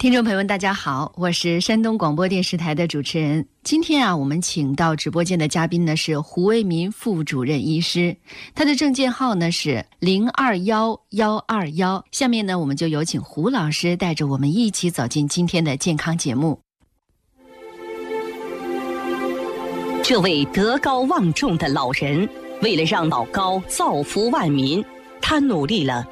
听众朋友们大家好，我是山东广播电视台的主持人。今天我们请到直播间的嘉宾呢是胡为民副主任医师，他的证件号呢是021121。下面呢我们就有请胡老师带着我们一起走进今天的健康节目。 这位德高望重的老人，为了让老高造福万民，他努力了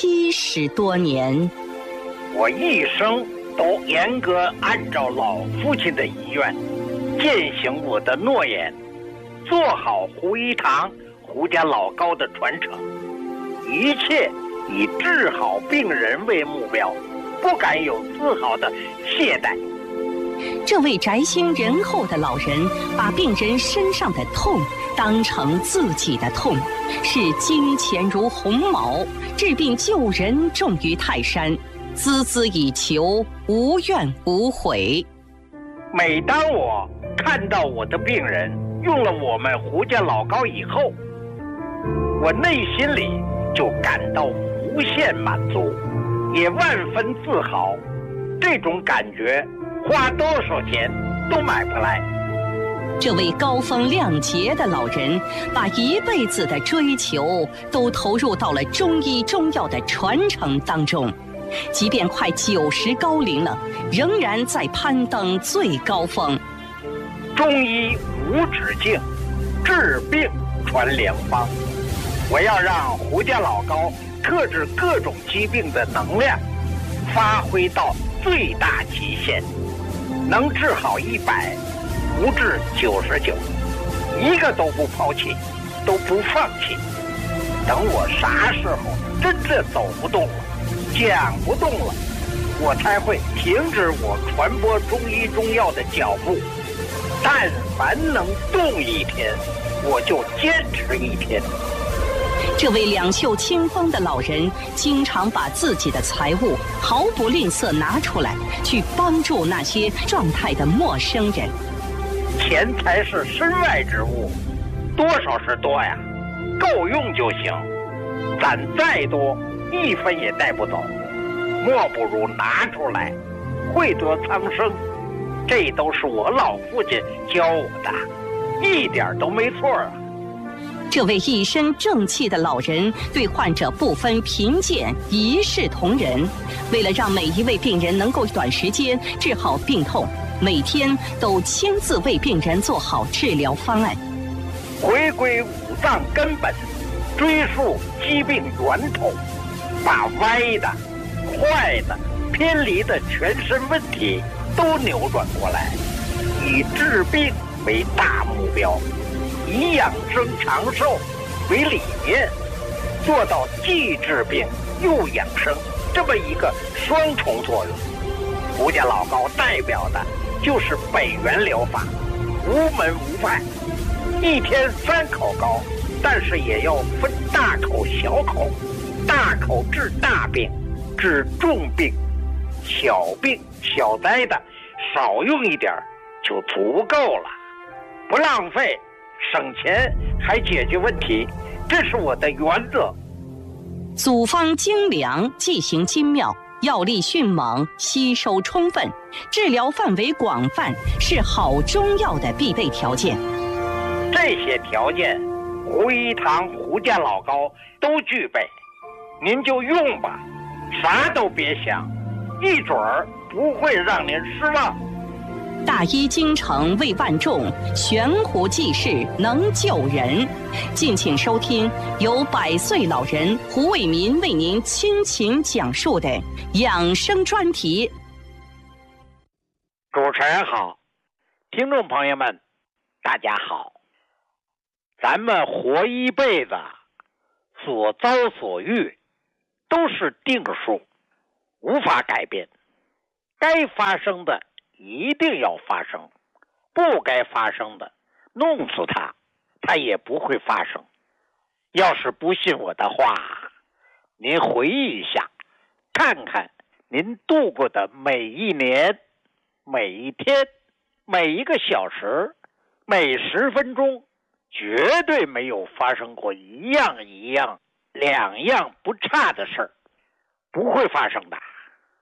70多年。 我一生都严格按照老父亲的遗愿，践行我的诺言，做好胡一堂、胡家老高的传承，一切以治好病人为目标，不敢有丝毫的懈怠。 这位宅心仁厚的老人，把病人身上的痛当成自己的痛，视金钱如鸿毛，治病救人重于泰山，孜孜以求，无怨无悔。 每当我看到我的病人用了我们胡家老高以后，我内心里就感到无限满足，也万分自豪。这种感觉花多少钱都买不来。 这位高风亮节的老人，把一辈子的追求都投入到了中医中药的传承当中，即便快90高龄了，仍然在攀登最高峰。 中医无止境，治病传良方。我要让胡家老高克制各种疾病的能量发挥到最大极限，能治好100，不治99，一个都不抛弃，都不放弃。等我啥时候真的走不动了，讲不动了，我才会停止我传播中医中药的脚步。但凡能动一天，我就坚持一天。 这位两袖清风的老人，经常把自己的财物毫不吝啬拿出来，去帮助那些状态的陌生人。 钱财是身外之物，多少是多呀，够用就行。攒再多，1分也带不走，莫不如拿出来，惠得苍生。这都是我老父亲教我的，一点都没错啊。 这位一身正气的老人，对患者不分贫贱，一视同仁。为了让每一位病人能够短时间治好病痛，每天都亲自为病人做好治疗方案。 回归五脏根本，追溯疾病源头，把歪的、坏的、偏离的全身问题都扭转过来，以治病为大目标，以养生长寿为理念，做到既治病又养生这么一个双重作用。胡家老高代表的就是北元疗法，无门无派，一天3口膏，但是也要分大口小口，大口治大病，治重病，小病小灾的少用一点就足够了，不浪费，省钱还解决问题，这是我的原则。 组方精良，剂型精妙，药力迅猛，吸收充分，治疗范围广泛，是好中药的必备条件。 这些条件，胡一堂、胡家老高都具备，您就用吧，啥都别想，一准儿不会让您失望。 大医精诚为万众，悬壶济世能救人。敬请收听由100岁老人胡为民为您倾情讲述的养生专题。 主持人好，听众朋友们大家好。咱们活一辈子，所遭所遇都是定数，无法改变，该发生的一定要发生，不该发生的弄死它也不会发生。要是不信我的话，您回忆一下，看看您度过的每一年、每一天、每一个小时、每10分钟，绝对没有发生过一样2样不差的事儿，不会发生的。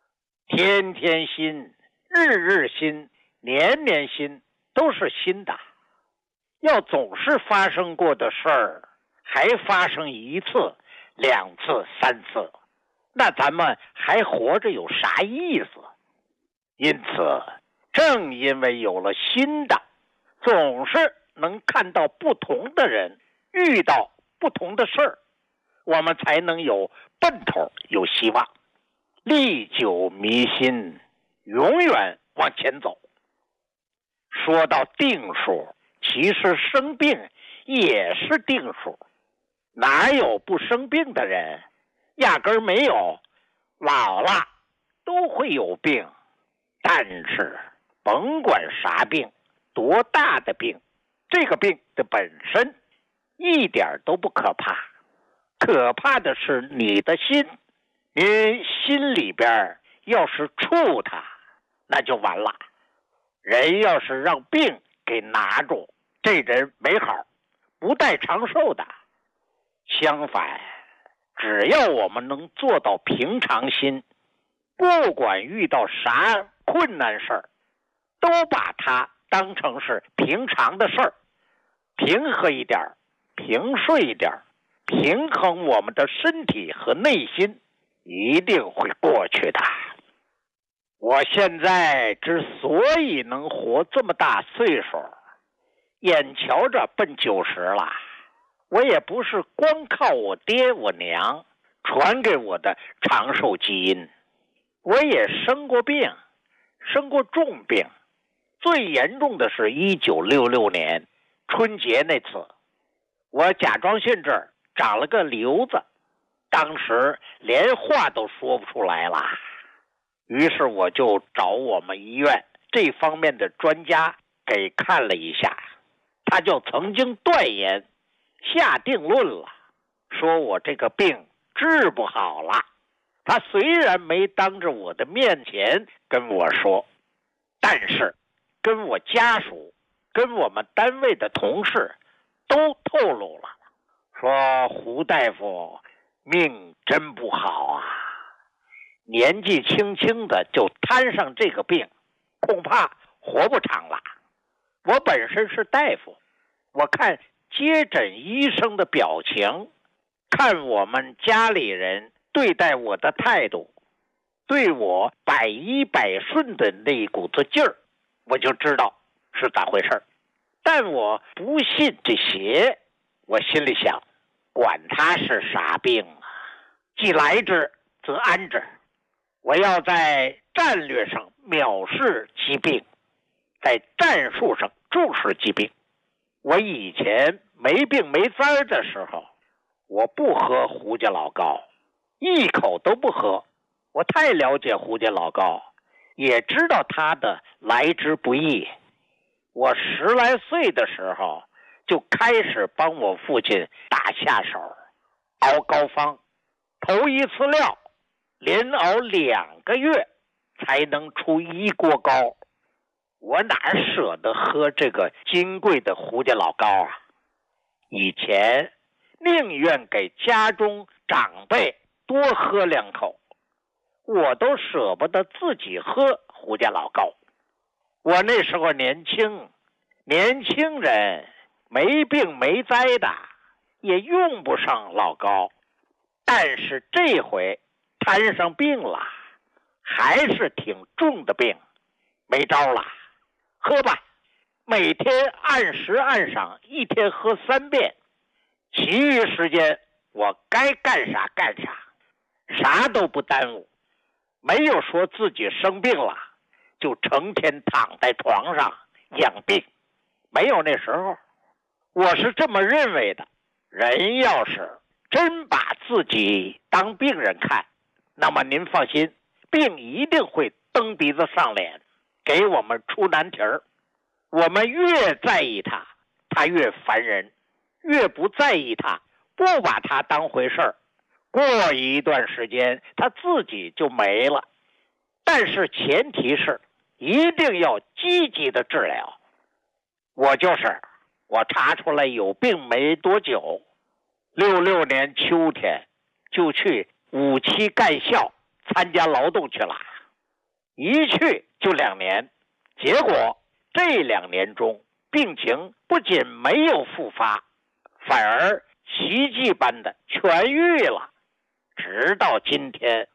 天天新，日日新，年年新，都是新的。要总是发生过的事儿，还发生一次、两次、三次，那咱们还活着有啥意思？因此，正因为有了新的，总是能看到不同的人，遇到不同的事儿，我们才能有奔头，有希望，历久弥新，永远往前走。说到定数，其实生病也是定数，哪有不生病的人？压根儿没有，老了都会有病。但是甭管啥病，多大的病，这个病的本身一点都不可怕，可怕的是你的心。你心里边要是触它，那就完了。人要是让病给拿住，这人没好，不带长寿的。相反，只要我们能做到平常心，不管遇到啥困难事儿，都把它当成是平常的事儿，平和一点，平顺一点，平衡我们的身体和内心，一定会过去的。我现在之所以能活这么大岁数，眼瞧着奔90了，我也不是光靠我爹我娘传给我的长寿基因，我也生过病，生过重病。最严重的是1966年春节那次，我甲状腺这儿长了个瘤子，当时连话都说不出来了。于是我就找我们医院这方面的专家给看了一下，他就曾经断言下定论了，说我这个病治不好了。他虽然没当着我的面前跟我说，但是跟我家属跟我们单位的同事都透露了，说胡大夫命真不好啊，年纪轻轻的就摊上这个病，恐怕活不长了。我本身是大夫，我看接诊医生的表情，看我们家里人对待我的态度，对我百依百顺的那一股子劲儿，我就知道是咋回事。但我不信这邪，我心里想，管他是啥病啊，既来之则安之。我要在战略上藐视疾病，在战术上重视疾病。我以前没病没灾的时候，我不喝胡家老高，一口都不喝。我太了解胡家老高，也知道它的来之不易。我10来岁的时候就开始帮我父亲打下手，熬膏方，头一次料连熬2个月才能出1锅膏。我哪舍得喝这个金贵的胡家老高啊？以前宁愿给家中长辈多喝2口，我都舍不得自己喝胡家老高。我那时候年轻人没病没灾的，也用不上老高。但是这回摊上病了，还是挺重的病，没招了，喝吧，每天按时按赏，一天喝3遍，其余时间我该干啥干啥，啥都不耽误。没有说自己生病了就成天躺在床上养病，没有那时候。我是这么认为的，人要是真把自己当病人看，那么您放心，病一定会蹬鼻子上脸，给我们出难题儿。我们越在意他，他越烦人；越不在意他，不把他当回事儿，过一段时间他自己就没了。但是前提是一定要积极的治疗。我查出来有病没多久，66年秋天就去57干校参加劳动去了。 一去就2年，结果这2年中，病情不仅没有复发，反而奇迹般的痊愈了。直到今天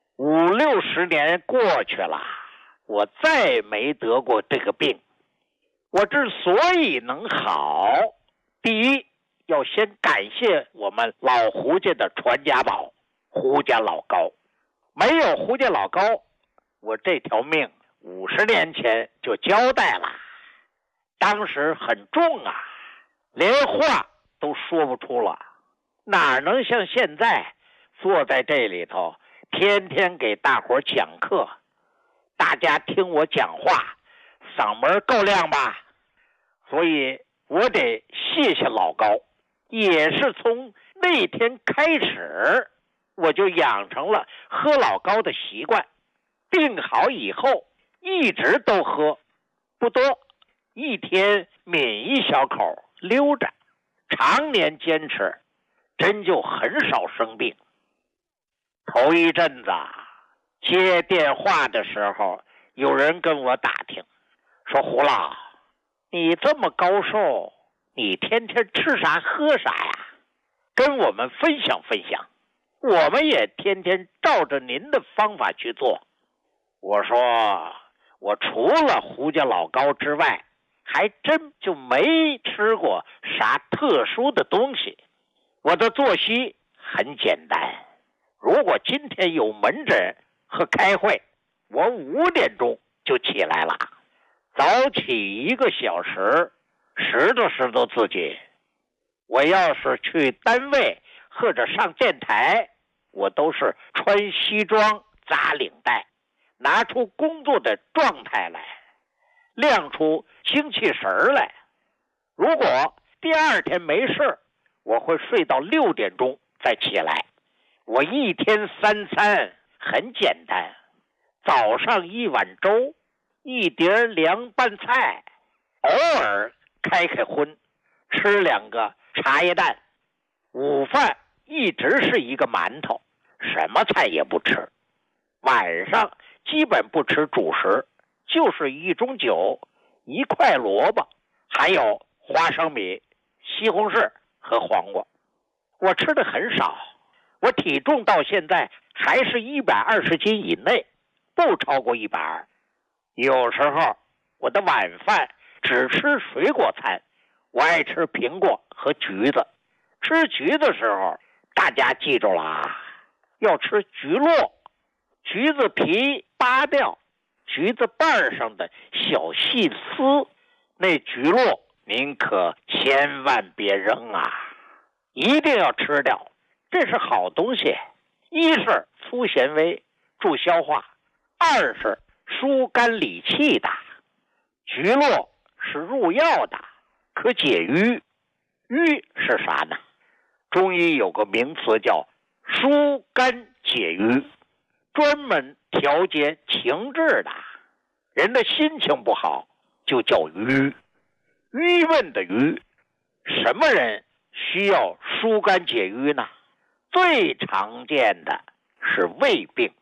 ，50、60年过去了，我再没得过这个病。我之所以能好，第一要先感谢我们老胡家的传家宝胡家老高。没有胡家老高，我这条命50年前就交代了。当时很重啊，连话都说不出了，哪能像现在坐在这里头天天给大伙讲课，大家听我讲话嗓门够亮吧。所以我得谢谢老高，也是从那天开始我就养成了喝老高的习惯，病好以后一直都喝，不多，一天抿一小口溜着，常年坚持，真就很少生病。头一阵子接电话的时候，有人跟我打听说，胡老，你这么高寿，你天天吃啥喝啥呀？跟我们分享分享，我们也天天照着您的方法去做。我说，我除了胡家老高之外，还真就没吃过啥特殊的东西。我的作息很简单，如果今天有门诊和开会，我5点钟就起来了，早起1个小时，拾掇自己。我要是去单位或者上电台，我都是穿西装扎领带，拿出工作的状态来，亮出精气神来。如果第2天没事，我会睡到6点钟再起来。我一天3餐很简单，早上1碗粥，1碟凉拌菜，偶尔开荤，吃2个茶叶蛋。午饭一直是1个馒头，什么菜也不吃。晚上基本不吃主食，就是1盅酒，1块萝卜，还有花生米、西红柿和黄瓜。我吃的很少，我体重到现在还是120斤以内，不超过120。有时候我的晚饭只吃水果餐，我爱吃苹果和橘子。吃橘的时候，大家记住了啊，要吃橘络，橘子皮扒掉，橘子瓣上的小细丝，那橘络您可千万别扔啊，一定要吃掉，这是好东西。一是粗纤维，助消化；二是疏肝理气的。橘络是入药的，可解郁。郁是啥呢？中医有个名词叫疏肝解郁，专门调节情志的。人的心情不好就叫郁，郁闷的郁。什么人需要疏肝解郁呢？最常见的是胃病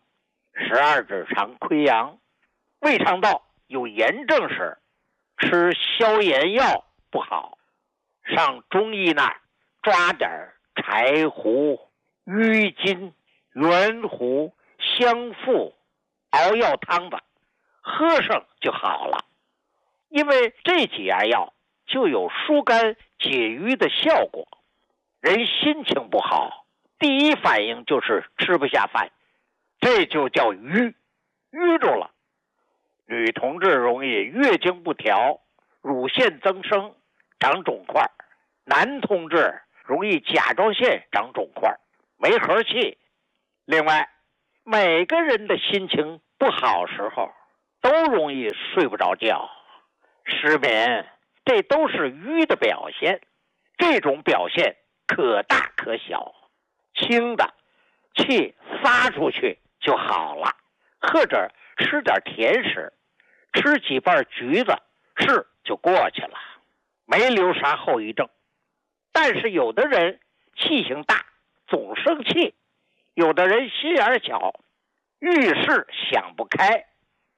，12指肠溃疡，胃肠道有炎症时，吃消炎药不好，上中医那儿抓点柴胡、郁金、圆胡、香附熬药汤子，喝上就好了。因为这几样药就有疏肝解郁的效果。人心情不好，第一反应就是吃不下饭，这就叫郁，郁住了。女同志容易月经不调，乳腺增生，长肿块；男同志容易甲状腺长肿块，没和气。另外，每个人的心情不好时候都容易睡不着觉，失眠，这都是郁的表现。这种表现可大可小，轻的气撒出去就好了，或者吃点甜食，吃几瓣橘子是就过去了，没留啥后遗症。但是有的人气性大，总生气；有的人心眼小，遇事想不开，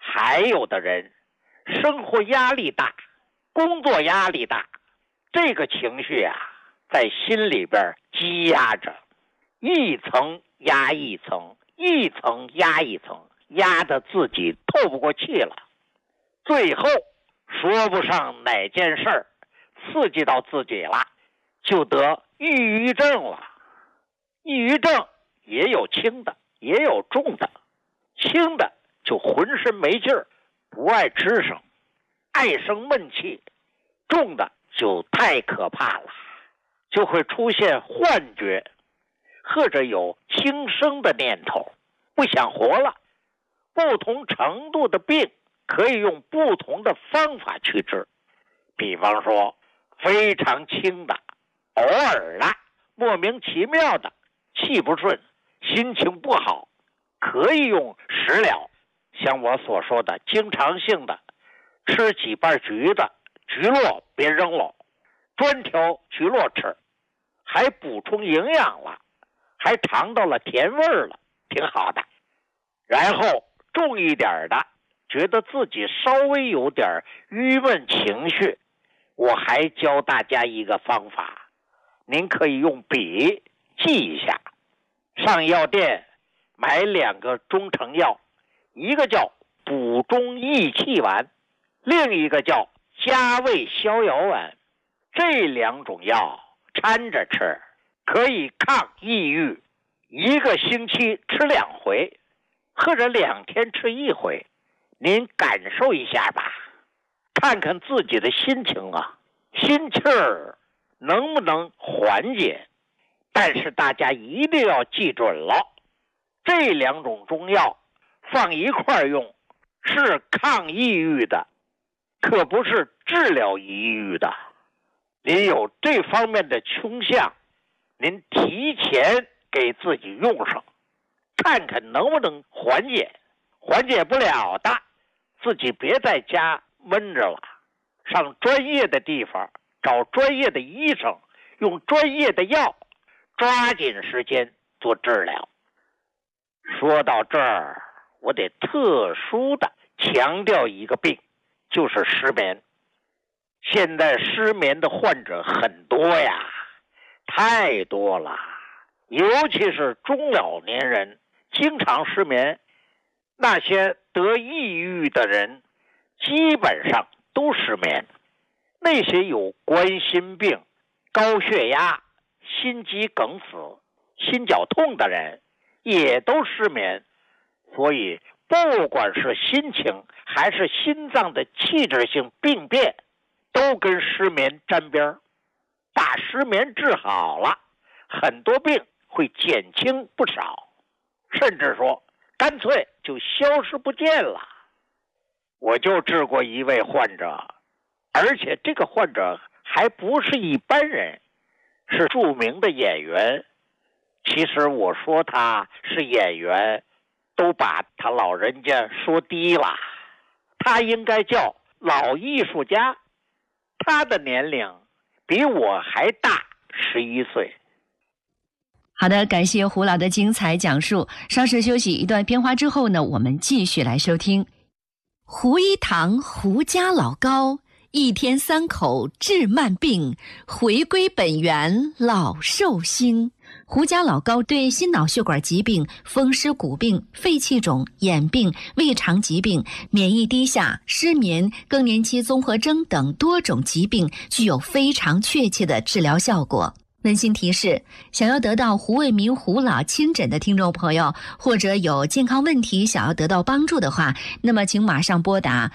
还有的人生活压力大，工作压力大，这个情绪啊在心里边积压着，一层压一层，一层压一层，压得自己透不过气了，最后说不上哪件事儿刺激到自己了，就得抑郁症了。抑郁症也有轻的，也有重的。轻的就浑身没劲儿，不爱吱声，爱生闷气；重的就太可怕了，就会出现幻觉，或者有轻生的念头，不想活了。不同程度的病可以用不同的方法去治。比方说非常轻的，偶尔的莫名其妙的气不顺，心情不好，可以用食疗，像我所说的经常性的吃几瓣橘子，橘络别扔了，专挑橘络吃，还补充营养了，还尝到了甜味了，挺好的。然后重一点的，觉得自己稍微有点郁闷情绪，我还教大家一个方法，您可以用笔记一下。上药店买2个中成药，一个叫补中益气丸，另一个叫加味逍遥丸。这2种药掺着吃，可以抗抑郁，1个星期吃2回，或者2天吃1回，您感受一下吧，看看自己的心情啊，心气儿能不能缓解。但是大家一定要记准了，这2种中药放一块用，是抗抑郁的，可不是治疗抑郁的。您有这方面的倾向，您提前给自己用上，看看能不能缓解。缓解不了的，自己别在家闷着了，上专业的地方找专业的医生，用专业的药，抓紧时间做治疗。说到这儿，我得特殊的强调一个病，就是失眠。现在失眠的患者很多呀，太多了，尤其是中老年人经常失眠。那些得抑郁的人基本上都失眠，那些有冠心病、高血压、心肌梗死、心绞痛的人也都失眠。所以不管是心情还是心脏的器质性病变，都跟失眠沾边。把失眠治好了，很多病会减轻不少，甚至说干脆就消失不见了。我就治过一位患者，而且这个患者还不是一般人，是著名的演员。其实我说他是演员，都把他老人家说低了，他应该叫老艺术家。他的年龄比我还大11岁。 好的，感谢胡老的精彩讲述。稍事休息一段片花之后呢，我们继续来收听胡一堂胡家老高，1天3口治慢病，回归本源老寿星。胡家老高对心脑血管疾病、风湿骨病、肺气肿、眼病、胃肠疾病、免疫低下、失眠、更年期综合征等多种疾病具有非常确切的治疗效果。温馨提示，想要得到胡卫民胡老亲诊的听众朋友，或者有健康问题想要得到帮助的话，那么请马上拨打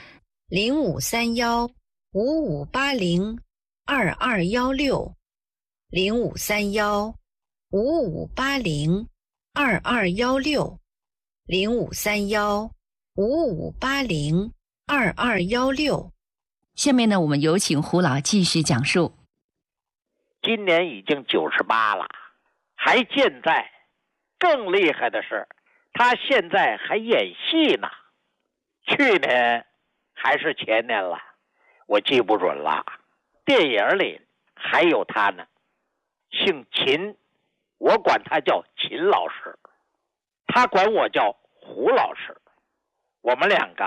0531-5580-2216 0531-5580-2216 0531-5580-2216。 下面呢，我们有请胡老继续讲述。 今年已经98了，还健在。更厉害的是，他现在还演戏呢。去年还是前年了，我记不准了。电影里还有他呢，姓秦，我管他叫秦老师，他管我叫胡老师。我们2个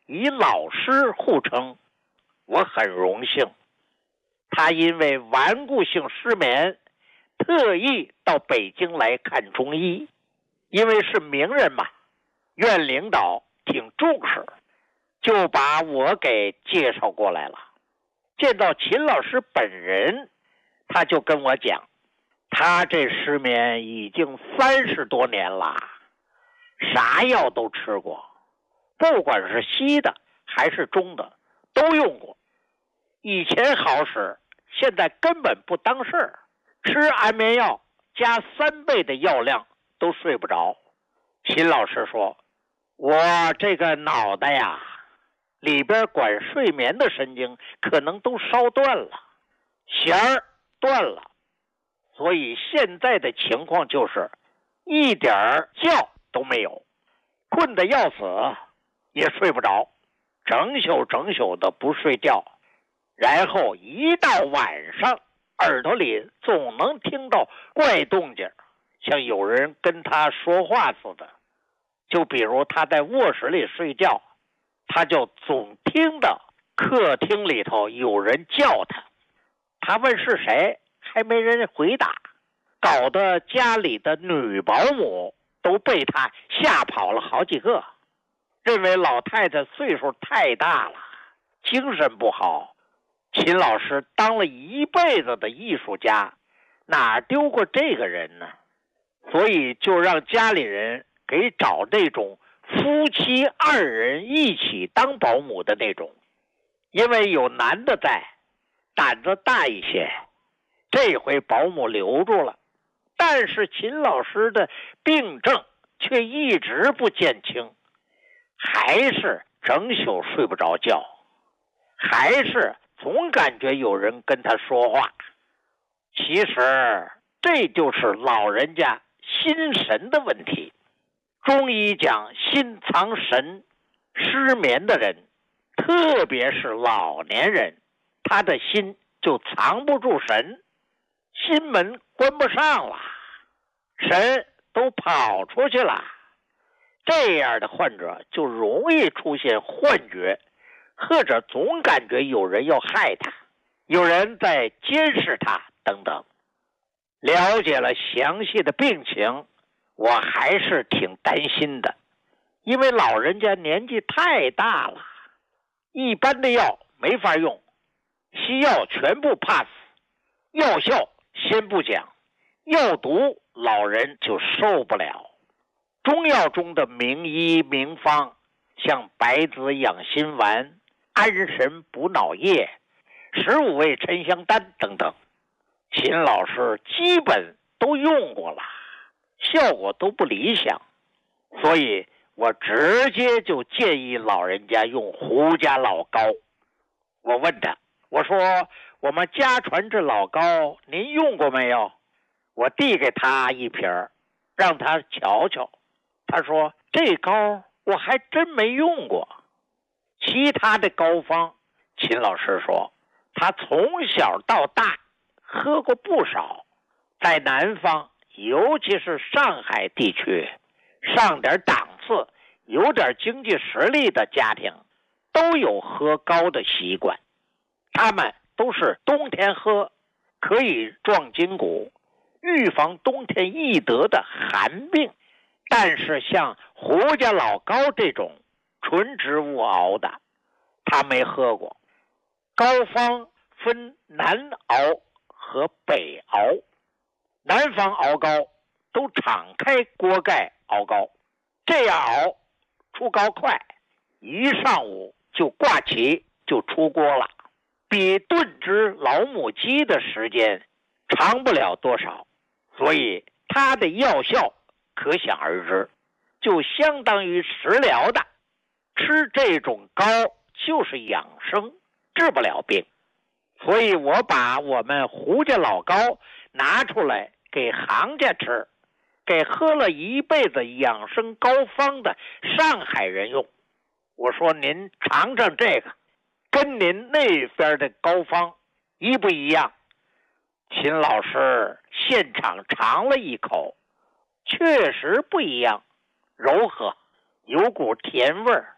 以老师互称，我很荣幸。他因为顽固性失眠，特意到北京来看中医，因为是名人嘛，院领导挺重视，就把我给介绍过来了。见到秦老师本人，他就跟我讲，他这失眠已经30多年了，啥药都吃过，不管是西的还是中的都用过，以前好使，现在根本不当事儿，吃安眠药加3倍的药量都睡不着。秦老师说，我这个脑袋呀，里边管睡眠的神经可能都烧断了，弦儿断了，所以现在的情况就是一点觉都没有，困得要死，也睡不着，整宿的不睡觉，然后一到晚上，耳朵里总能听到怪动静，像有人跟他说话似的。就比如他在卧室里睡觉，他就总听到客厅里头有人叫他，他问是谁，还没人回答，搞得家里的女保姆都被他吓跑了好几个，认为老太太岁数太大了，精神不好。秦老师当了一辈子的艺术家，哪丢过这个人呢？所以就让家里人给找那种夫妻2人一起当保姆的那种，因为有男的在，胆子大一些。这回保姆留住了，但是秦老师的病症却一直不见轻，还是整宿睡不着觉，还是总感觉有人跟他说话。其实这就是老人家心神的问题。中医讲心藏神，失眠的人，特别是老年人，他的心就藏不住神，心门关不上了，神都跑出去了。这样的患者就容易出现幻觉，或者总感觉有人要害他，有人在监视他等等。了解了详细的病情，我还是挺担心的，因为老人家年纪太大了，一般的药没法用，西药全部 pass， 药效先不讲，药毒老人就受不了。中药中的名医名方，像白子养心丸、安神补脑液、15味沉香丹等等，秦老师基本都用过了，效果都不理想，所以我直接就建议老人家用胡家老膏。我问他，我说我们家传这老膏您用过没有？我递给他一瓶，让他瞧瞧。他说这膏我还真没用过。其他的膏方，秦老师说他从小到大喝过不少，在南方尤其是上海地区，上点档次有点经济实力的家庭都有喝膏的习惯，他们都是冬天喝，可以壮筋骨，预防冬天易得的寒病。但是像胡家老膏这种纯植物熬的，他没喝过。膏方分南熬和北熬，南方熬膏都敞开锅盖熬膏，这样熬出膏快，一上午就挂起就出锅了，比炖只老母鸡的时间长不了多少，所以它的药效可想而知，就相当于食疗的。吃这种膏就是养生，治不了病。所以我把我们胡家老膏拿出来给行家吃，给喝了一辈子养生膏方的上海人用。我说您尝尝这个，跟您那边的膏方一不一样？秦老师现场尝了一口，确实不一样，柔和，有股甜味儿，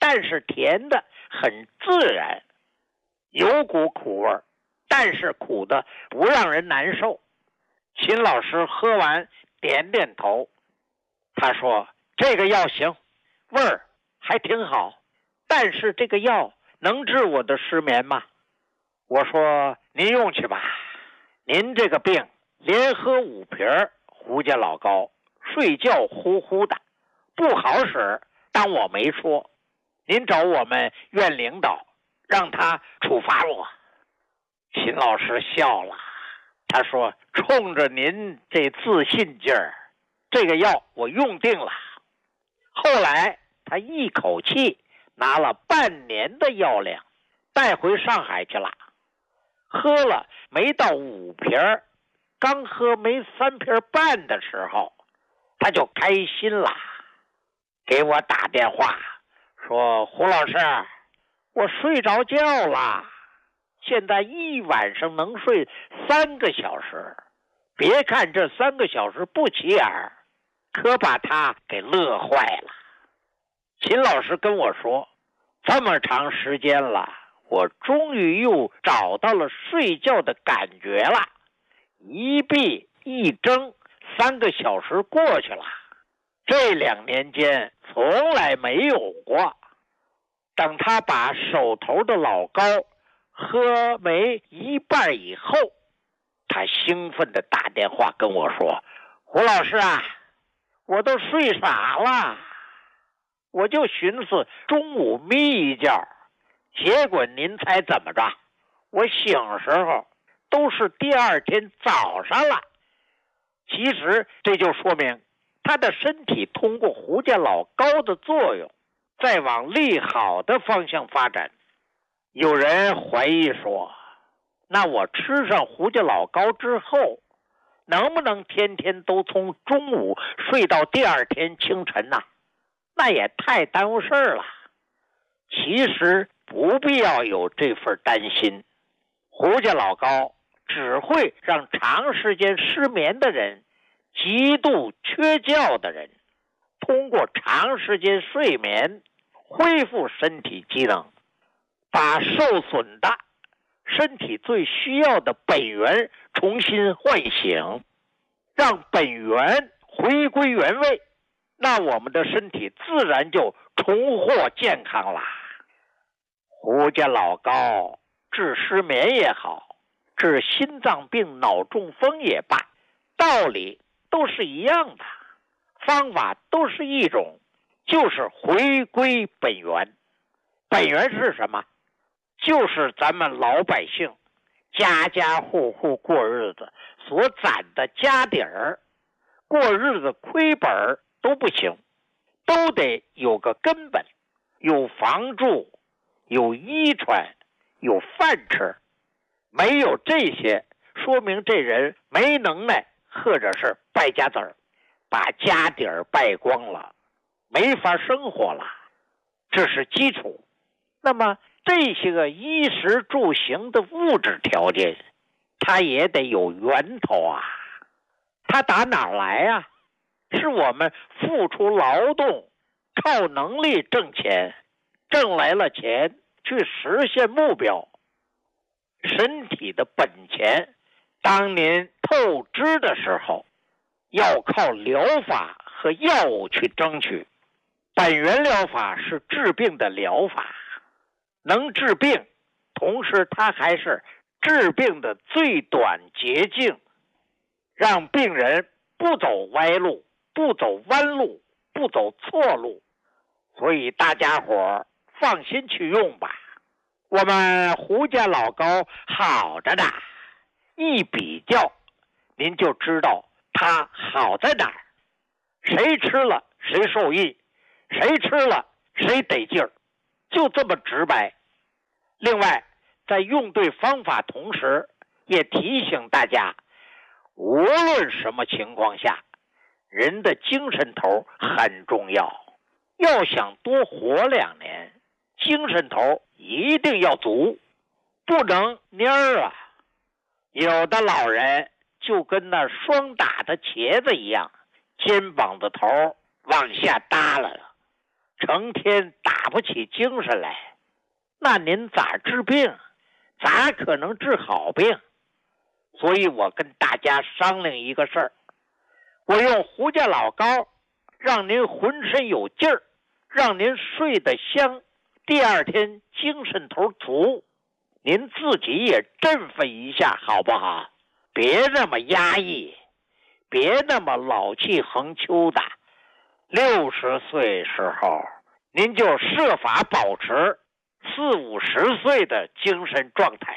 但是甜的很自然，有股苦味，但是苦的不让人难受。秦老师喝完点点头，他说这个药行，味儿还挺好，但是这个药能治我的失眠吗？我说您用去吧，您这个病连喝5瓶胡家老膏，睡觉呼呼的，不好使，当我没说。您找我们院领导，让他处罚我。秦老师笑了，他说冲着您这自信劲儿，这个药我用定了。后来他一口气拿了半年的药量带回上海去了，喝了没到5瓶，刚喝没3瓶半的时候，他就开心了，给我打电话说胡老师，我睡着觉了，现在一晚上能睡3个小时，别看这3个小时不起眼，可把他给乐坏了。秦老师跟我说，这么长时间了，我终于又找到了睡觉的感觉了，一闭一睁3个小时过去了，这2年间从来没有过。等他把手头的老膏喝没一半以后，他兴奋地打电话跟我说，胡老师啊，我都睡傻了，我就寻思中午眯一觉，结果您猜怎么着？我醒时候都是第2天早上了。其实这就说明他的身体通过胡家老膏的作用，再往利好的方向发展。有人怀疑说，那我吃上胡家老膏之后，能不能天天都从中午睡到第2天清晨呢？那也太耽误事儿了。其实不必要有这份担心，胡家老膏只会让长时间失眠的人、极度缺觉的人通过长时间睡眠恢复身体机能，把受损的身体最需要的本源重新唤醒，让本源回归原位，那我们的身体自然就重获健康啦。胡家老膏治失眠也好，治心脏病、脑中风也罢，道理都是一样的，方法都是一种，就是回归本源。本源是什么？就是咱们老百姓家家户户过日子所攒的家底儿，过日子亏本都不行，都得有个根本，有房住，有衣穿，有饭吃。没有这些，说明这人没能耐，或者是败家子儿，把家底儿败光了，没法生活了，这是基础。那么这些个衣食住行的物质条件，它也得有源头啊。它打哪儿来啊？是我们付出劳动，靠能力挣钱，挣来了钱去实现目标。身体的本钱，当您透支的时候，要靠疗法和药物去争取。本源疗法是治病的疗法，能治病，同时它还是治病的最短捷径，让病人不走歪路，不走弯路，不走错路。所以大家伙放心去用吧。我们胡家老膏好着呢，一比较您就知道它好在哪儿。谁吃了谁受益，谁吃了谁得劲儿，就这么直白。另外，在用对方法同时，也提醒大家，无论什么情况下，人的精神头很重要。要想多活2年，精神头一定要足，不能蔫儿啊。有的老人就跟那霜打的茄子一样，肩膀的头往下耷拉了， 成天打不起精神来，那您咋治病？咋可能治好病？所以我跟大家商量一个事儿，我用胡家老膏让您浑身有劲儿，让您睡得香，第二天精神头足，您自己也振奋一下好不好？别那么压抑，别那么老气横秋的。60岁时候您就设法保持40、50岁的精神状态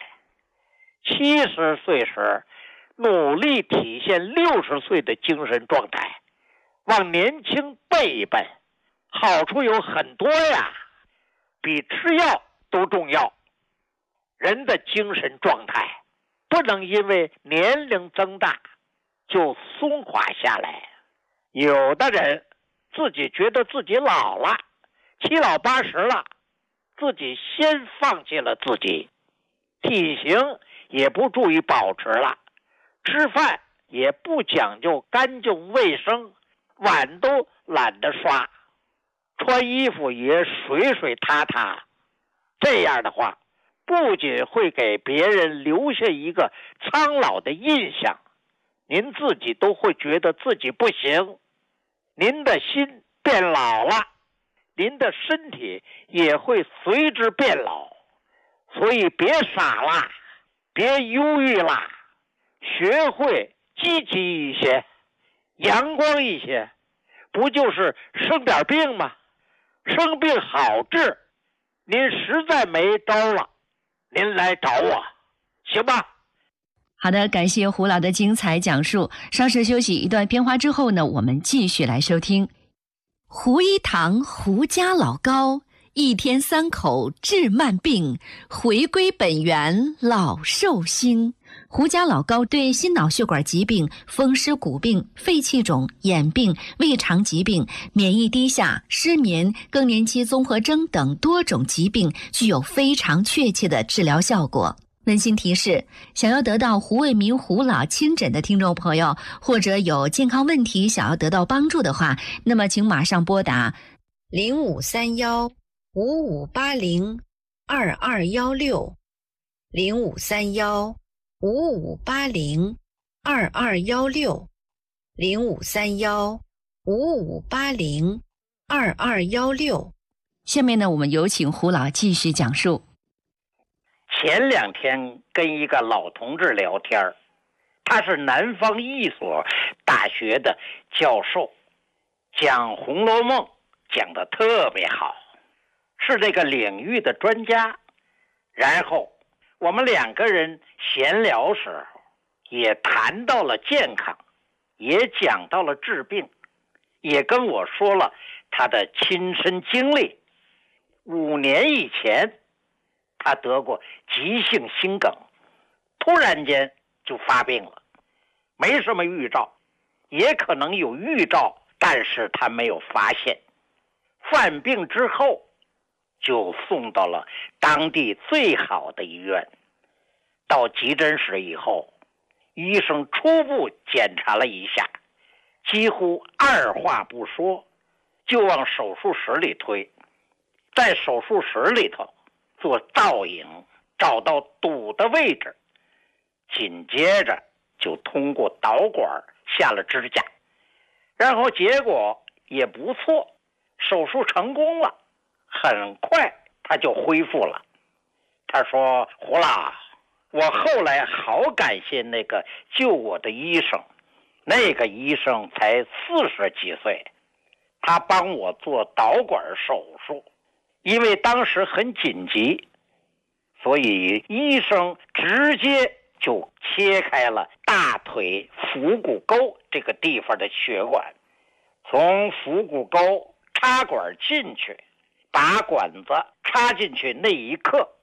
，70岁时努力体现60岁的精神状态，往年轻奔一奔，好处有很多呀，比吃药都重要。人的精神状态不能因为年龄增大就松垮下来。有的人自己觉得自己老了，7老80了，自己先放弃了自己，体型也不注意保持了，吃饭也不讲究干净卫生，碗都懒得刷，穿衣服也水水塌塌。这样的话，不仅会给别人留下一个苍老的印象，您自己都会觉得自己不行。您的心变老了，您的身体也会随之变老。所以别傻了，别忧郁了，学会积极一些，阳光一些，不就是生点病吗？生病好治，您实在没招了，您来找我，行吧？ 好的，感谢胡老的精彩讲述。稍事休息一段片花之后呢，我们继续来收听胡一堂胡家老膏，一天3口治慢病，回归本源老寿星。胡家老膏对心脑血管疾病、风湿骨病、肺气肿、眼病、胃肠疾病、免疫低下、失眠、更年期综合征等多种疾病具有非常确切的治疗效果。温馨提示，想要得到胡卫民胡老亲诊的听众朋友，或者有健康问题想要得到帮助的话，那么请马上拨打 0531-5580-2216，0531-5580-2216。 下面呢，我们有请胡老继续讲述。 前2天跟一个老同志聊天，他是南方一所大学的教授，讲《红楼梦》讲得特别好，是这个领域的专家。然后我们2个人闲聊时候也谈到了健康，也讲到了治病，也跟我说了他的亲身经历。5年以前他得过急性心梗，突然间就发病了，没什么预兆，也可能有预兆，但是他没有发现。犯病之后就送到了当地最好的医院，到急诊室以后，医生初步检查了一下，几乎二话不说就往手术室里推。在手术室里头做造影，找到堵的位置，紧接着就通过导管下了支架，然后结果也不错，手术成功了，很快他就恢复了。他说：胡老，我后来好感谢那个救我的医生，那个医生才40几岁，他帮我做导管手术，因为当时很紧急，所以医生直接就切开了大腿腹股沟这个地方的血管，从腹股沟插管进去，把管子插进去那一刻，